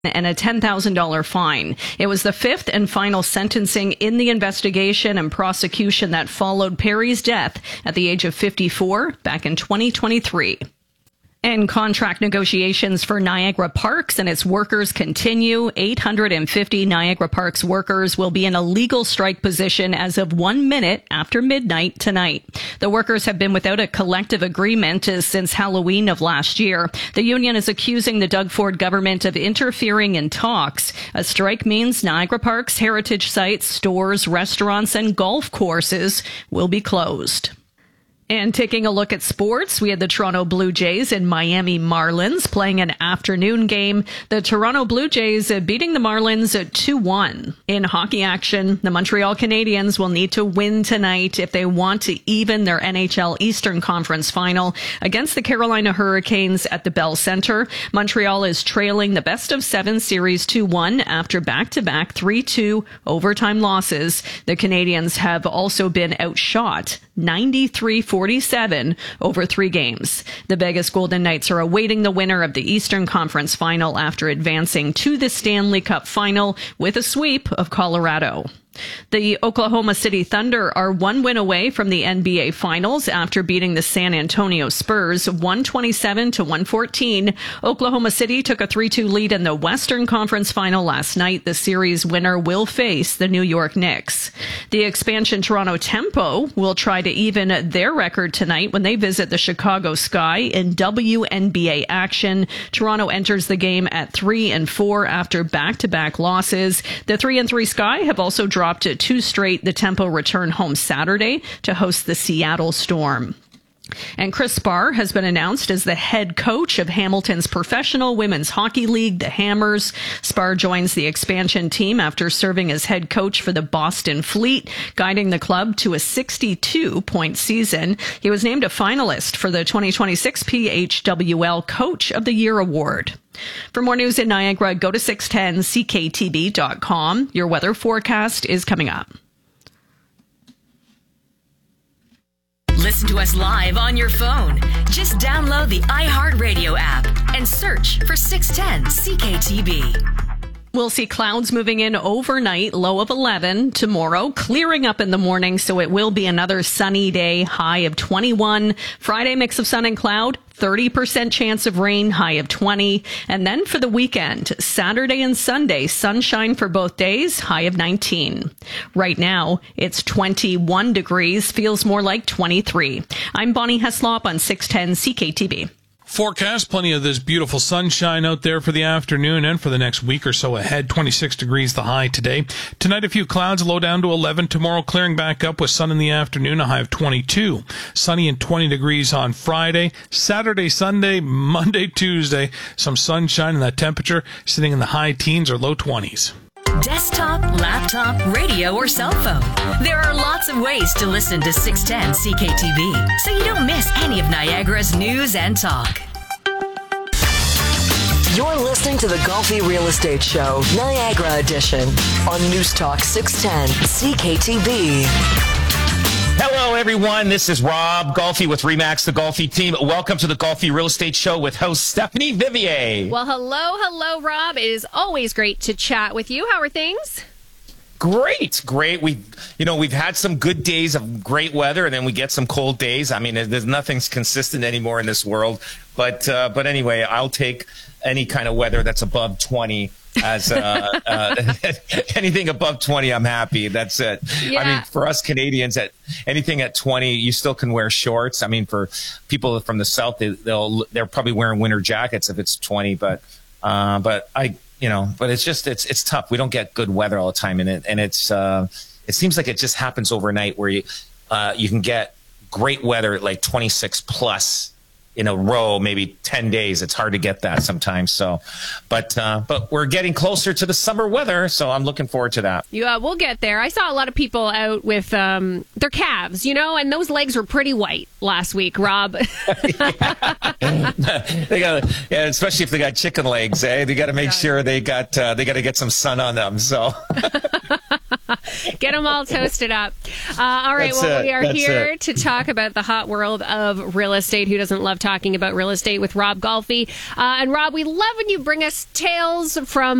and a $10,000 fine. It was the fifth and final sentencing in the investigation and prosecution that followed Perry's death at the age of 54 back in 2023. And contract negotiations for Niagara Parks and its workers continue. 850 Niagara Parks workers will be in a legal strike position as of 1 minute after midnight tonight. The workers have been without a collective agreement since Halloween of last year. The union is accusing the Doug Ford government of interfering in talks. A strike means Niagara Parks heritage sites, stores, restaurants, and golf courses will be closed. And taking a look at sports, we had the Toronto Blue Jays and Miami Marlins playing an afternoon game. The Toronto Blue Jays beating the Marlins 2-1. In hockey action, the Montreal Canadiens will need to win tonight if they want to even their NHL Eastern Conference final against the Carolina Hurricanes at the Bell Center. Montreal is trailing the best-of-7 series 2-1 after back-to-back 3-2 overtime losses. The Canadiens have also been outshot 93-47 over 3 games. The Vegas Golden Knights are awaiting the winner of the Eastern Conference final after advancing to the Stanley Cup final with a sweep of Colorado. The Oklahoma City Thunder are 1 win away from the NBA Finals after beating the San Antonio Spurs 127-114. Oklahoma City took a 3-2 lead in the Western Conference Final last night. The series winner will face the New York Knicks. The expansion Toronto Tempo will try to even their record tonight when they visit the Chicago Sky in WNBA action. Toronto enters the game at 3-4 after back-to-back losses. The 3-3 Sky have also dropped 2 straight. The Tempo return home Saturday to host the Seattle Storm. And Chris Spar has been announced as the head coach of Hamilton's professional women's hockey league, the Hammers. Spar joins the expansion team after serving as head coach for the Boston Fleet, guiding the club to a 62-point season. He was named a finalist for the 2026 PHWL Coach of the Year award. For more news in Niagara, go to 610ckTB.com. Your weather forecast is coming up. Listen to us live on your phone. Just download the iHeartRadio app and search for 610 CKTB. We'll see clouds moving in overnight, low of 11 tomorrow, clearing up in the morning, so it will be another sunny day, high of 21. Friday, mix of sun and cloud, 30% chance of rain, high of 20. And then for the weekend, Saturday and Sunday, sunshine for both days, high of 19. Right now, it's 21 degrees, feels more like 23. I'm Bonnie Heslop on 610 CKTB. Forecast, plenty of this beautiful sunshine out there for the afternoon and for the next week or so ahead. 26 degrees the high today. Tonight, a few clouds, low down to 11. Tomorrow, clearing back up with sun in the afternoon, a high of 22. Sunny and 20 degrees on Friday. Saturday, Sunday, Monday, Tuesday, some sunshine and that temperature sitting in the high teens or low 20s. Desktop, laptop, radio, or cell phone. There are lots of ways to listen to 610 CKTB, so you don't miss any of Niagara's news and talk. You're listening to the Golfi Real Estate Show, Niagara Edition, on News Talk 610 CKTB. Hello, everyone. This is Rob Golfi with Remax, the Golfi team. Welcome to the Golfi Real Estate Show with host Stephanie Vivier. Well, hello, Rob. It is always great to chat with you. How are things? Great. We've had some good days of great weather, and then we get some cold days. I mean, there's nothing's consistent anymore in this world. But anyway, I'll take any kind of weather that's above 20. As anything above 20, I'm happy. That's it. Yeah. I mean, for us Canadians, at anything at 20, you still can wear shorts. I mean, for people from the South, they're probably wearing winter jackets if it's 20. But it's tough. We don't get good weather all the time, and it seems like it just happens overnight where you can get great weather at like 26 plus. In a row, maybe 10 days. It's hard to get that sometimes. So, but we're getting closer to the summer weather, so I'm looking forward to that. Yeah, we'll get there. I saw a lot of people out with their calves, and those legs were pretty white last week, Rob. Especially if they got chicken legs, eh? They got to make sure they got to get some sun on them. So. Get them all toasted up. All right, we are here to talk about the hot world of real estate. Who doesn't love talking about real estate with Rob Golfi? And Rob, we love when you bring us tales from